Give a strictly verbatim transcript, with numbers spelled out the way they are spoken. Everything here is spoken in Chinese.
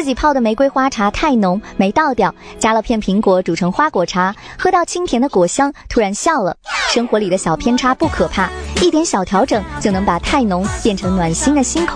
己泡的玫瑰花茶太浓，没倒掉，加了片苹果煮成花果茶，喝到清甜的果香，突然笑了。生活里的小偏差不可怕，一点小调整就能把太浓变成暖心的新口